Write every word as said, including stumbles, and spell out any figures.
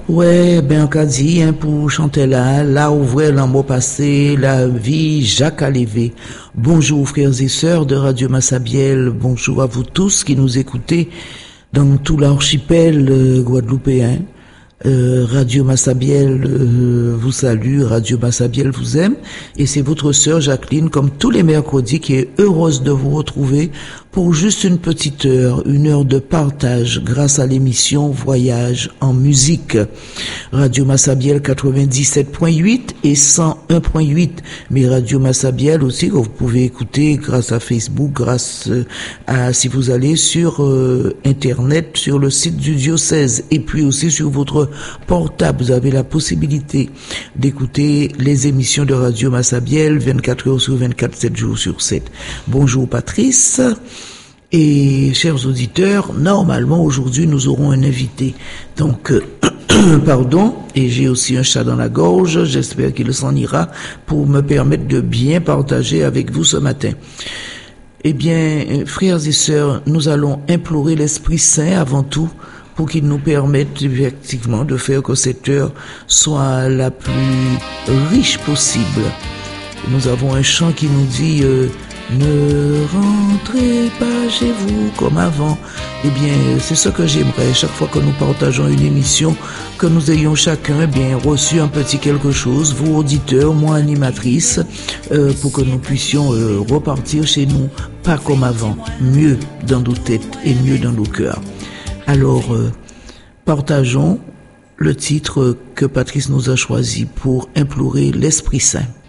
Ouais, ben, on a dit, hein, pour chanter là, là, ouvrir l'an mot passé, la vie, Jacques Alévé. Bonjour, frères et sœurs de Radio Massabielle. Bonjour à vous tous qui nous écoutez dans tout l'archipel euh, guadeloupéen. Euh, Radio Massabielle euh, vous salue, Radio Massabielle vous aime, et c'est votre sœur Jacqueline, comme tous les mercredis, qui est heureuse de vous retrouver pour juste une petite heure, une heure de partage grâce à l'émission Voyage en musique. Radio Massabielle quatre-vingt-dix-sept point huit et cent un point huit, mais Radio Massabielle aussi que vous pouvez écouter grâce à Facebook, grâce à, si vous allez sur euh, Internet, sur le site du diocèse, et puis aussi sur votre portable, vous avez la possibilité d'écouter les émissions de Radio Massabielle vingt-quatre heures sur vingt-quatre, sept jours sur sept. Bonjour Patrice. Et chers auditeurs, normalement aujourd'hui nous aurons un invité. Donc, euh, pardon, et j'ai aussi un chat dans la gorge, j'espère qu'il s'en ira pour me permettre de bien partager avec vous ce matin. Eh bien, frères et sœurs, nous allons implorer l'Esprit Saint avant tout pour qu'il nous permette effectivement de faire que cette heure soit la plus riche possible. Nous avons un chant qui nous dit euh, ne rentrez pas chez vous comme avant. Eh bien, c'est ce que j'aimerais. Chaque fois que nous partageons une émission, que nous ayons chacun eh bien reçu un petit quelque chose, vous auditeurs, moi animatrice, euh, pour que nous puissions euh, repartir chez nous, pas comme avant, mieux dans nos têtes et mieux dans nos cœurs. Alors, euh, partageons le titre que Patrice nous a choisi pour implorer l'Esprit Saint.